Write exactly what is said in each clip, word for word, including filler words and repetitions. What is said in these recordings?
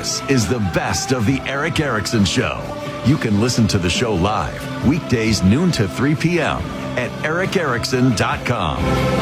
This is the best of the Erick Erickson Show. You can listen to the show live, weekdays noon to three p.m. at erick erickson dot com.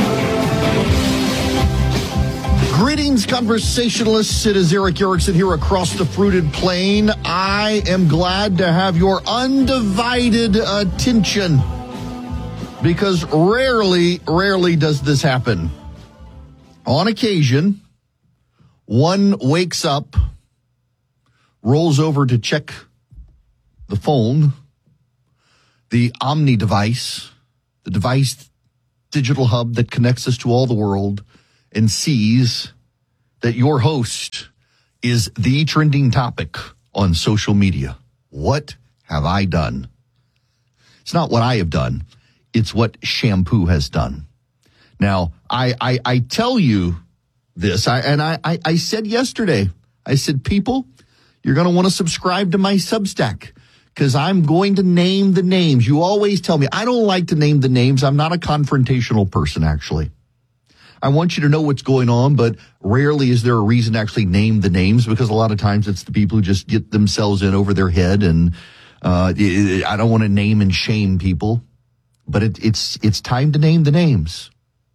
Greetings, conversationalists. It is Erick Erickson here across the fruited plain. I am glad to have your undivided attention because rarely, rarely does this happen. On occasion, one wakes up, rolls over to check the phone, the Omni device, the device digital hub that connects us to all the world, and sees that your host is the trending topic on social media. What have I done? It's not what I have done. It's what shampoo has done. Now, I I, I tell you this, I, and I, I, I said yesterday, I said, people, you're going to want to subscribe to my Substack because I'm going to name the names. You always tell me, I don't like to name the names. I'm not a confrontational person, actually. I want you to know what's going on, but rarely is there a reason to actually name the names because a lot of times it's the people who just get themselves in over their head. And uh, I don't want to name and shame people, but it, it's it's time to name the names.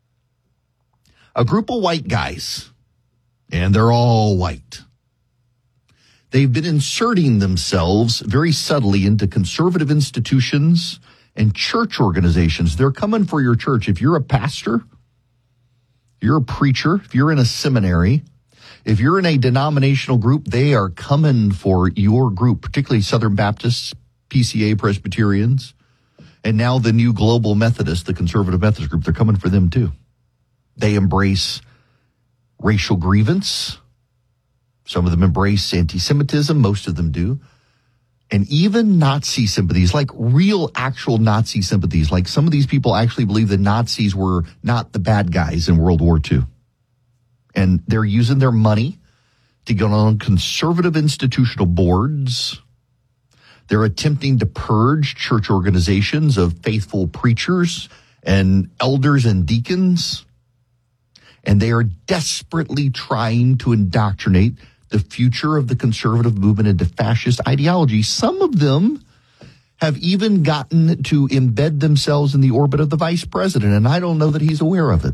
A group of white guys, and they're all white. They've been inserting themselves very subtly into conservative institutions and church organizations. They're coming for your church. If you're a pastor, you're a preacher, if you're in a seminary, if you're in a denominational group, they are coming for your group, particularly Southern Baptists, P C A Presbyterians, and now the new Global Methodist, the conservative Methodist group, they're coming for them too. They embrace racial grievance. Some of them embrace anti-Semitism, most of them do. And even Nazi sympathies, like real, actual Nazi sympathies. Like some of these people actually believe the Nazis were not the bad guys in World War Two. And they're using their money to get on conservative institutional boards. They're attempting to purge church organizations of faithful preachers and elders and deacons. And they are desperately trying to indoctrinate the future of the conservative movement into fascist ideology. Some of them have even gotten to embed themselves in the orbit of the vice president, and I don't know that he's aware of it.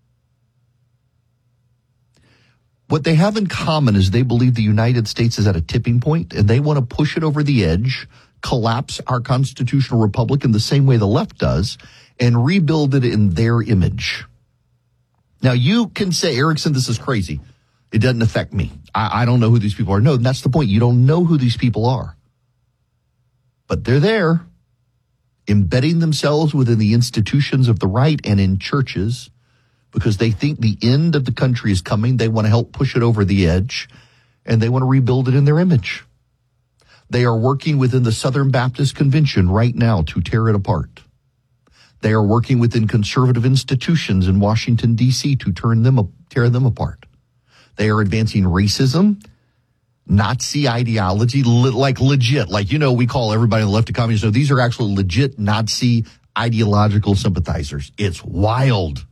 What they have in common is they believe the United States is at a tipping point, and they want to push it over the edge, collapse our constitutional republic in the same way the left does, and rebuild it in their image. Now, you can say, Erickson, this is crazy. It doesn't affect me. I, I don't know who these people are. No, that's the point. You don't know who these people are. But they're there, embedding themselves within the institutions of the right and in churches because they think the end of the country is coming. They want to help push it over the edge, and they want to rebuild it in their image. They are working within the Southern Baptist Convention right now to tear it apart. They are working within conservative institutions in Washington, D C to turn them, tear them apart. They are advancing racism, Nazi ideology, le- like legit. Like, you know, we call everybody on the left of communists. No, these are actually legit Nazi ideological sympathizers. It's wild.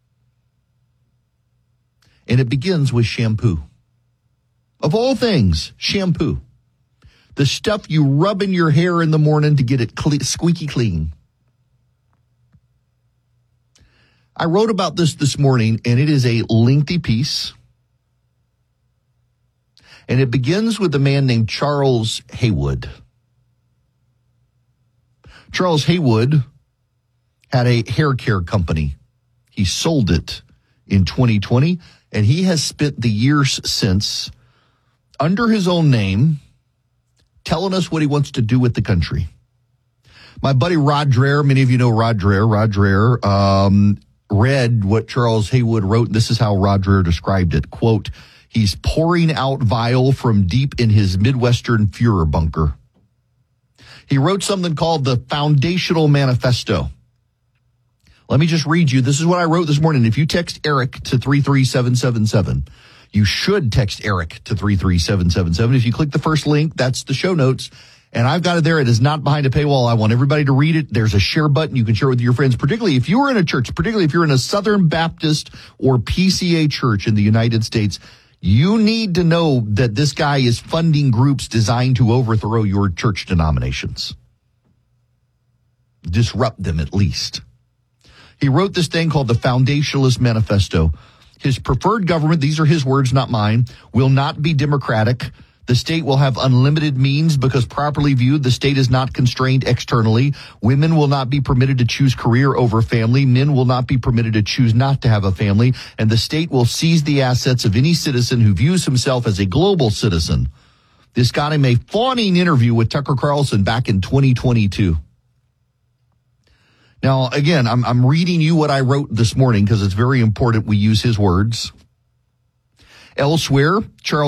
And it begins with shampoo. Of all things, shampoo. The stuff you rub in your hair in the morning to get it cle- squeaky clean. I wrote about this this morning, and it is a lengthy piece. And it begins with a man named Charles Haywood. Charles Haywood had a hair care company. He sold it in twenty twenty, and he has spent the years since, under his own name, telling us what he wants to do with the country. My buddy Rod Dreher, many of you know Rod Dreher. Rod Dreher um, read what Charles Haywood wrote. This is how Rod Dreher described it. Quote, he's pouring out vile from deep in his Midwestern Führer bunker. He wrote something called the Foundational Manifesto. Let me just read you. This is what I wrote this morning. If you text Eric to three three seven seven seven, you should text Eric to three three seven seven seven. If you click the first link, that's the show notes. And I've got it there. It is not behind a paywall. I want everybody to read it. There's a share button. You can share it with your friends, particularly if you are in a church, particularly if you're in a Southern Baptist or P C A church in the United States. you need to know that this guy is funding groups designed to overthrow your church denominations. Disrupt them at least. He wrote this thing called the Foundationalist Manifesto. His preferred government, these are his words, not mine, will not be democratic. The state will have unlimited means because properly viewed, the state is not constrained externally. Women will not be permitted to choose career over family. Men will not be permitted to choose not to have a family. And the state will seize the assets of any citizen who views himself as a global citizen. This got him a fawning interview with Tucker Carlson back in twenty twenty-two. Now, again, I'm, I'm reading you what I wrote this morning because it's very important we use his words. Elsewhere, Charles